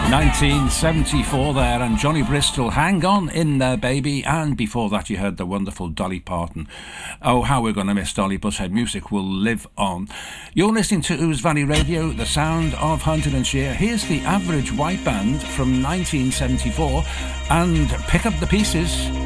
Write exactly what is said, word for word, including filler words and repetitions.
nineteen seventy-four there, and Johnny Bristol, Hang On In There Baby, and before that you heard the wonderful Dolly Parton. Oh, how we're going to miss Dolly, but her music will live on. You're listening to Ouse Valley Radio, the sound of Huntingdonshire. Here's the Average White Band from nineteen seventy-four, and Pick Up the Pieces.